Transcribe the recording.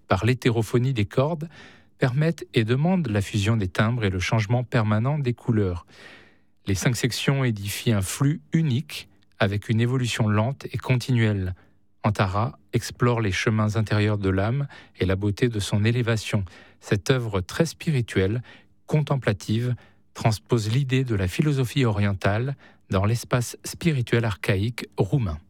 par l'hétérophonie des cordes, permettent et demandent la fusion des timbres et le changement permanent des couleurs. Les 5 sections édifient un flux unique avec une évolution lente et continuelle. Antara explore les chemins intérieurs de l'âme et la beauté de son élévation. Cette œuvre très spirituelle, contemplative, transpose l'idée de la philosophie orientale dans l'espace spirituel archaïque roumain.